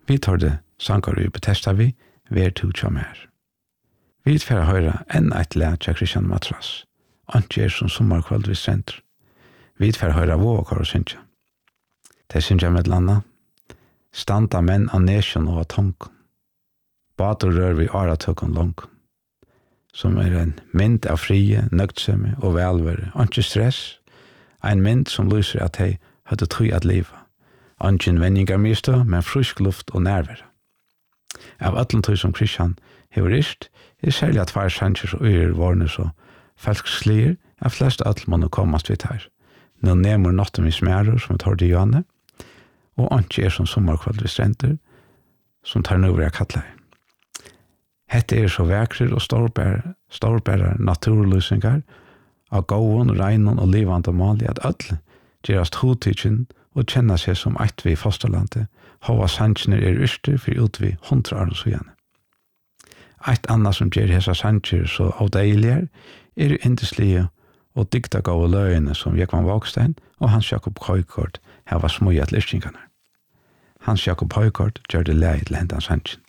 Vi tar det sanger i Bethesda vi, ver to tjommer. Vi får høre enn et lær til Christian Matras, ikke som sommerkveld vi senter. Vi får høre våkar og synge. Det synge med landa, standa menn av nesjon og av tonken. Bader rør vi aratøkken langen, som en mynd av frie, nøgtsømme og velvære, ikke stress, en mynd som lyser at jeg hadde tøy at livet. Ikke vendingar mistå, men frisk luft og nærvære. Av atlen tøy som Christian hever ist, særlig at tvær sanger og øyer varne så falskslir, flest atlen må kommast vidt her. Nå nemur notten vi smærer, som tar det Johanne, og ikke som sommerkveld vi strenter, som tar nå vi kattler. Hette så vekrer og storbærer naturløsninger av gåen, regnen og livande malig at alle gjerast hodtidgen og kjenner seg som eit vi i fosterlandet, hova sanger yster for ut vi 100 år så gjerne. Eit annet som gjør hessa sanger så avdeilige indeslige og dykta gode løgene som Jekvan Vågstein og Hans Jakob Høykort hava smøyet lyrkingene. Hans Jakob Høykort gjør det leie til hendan sanger.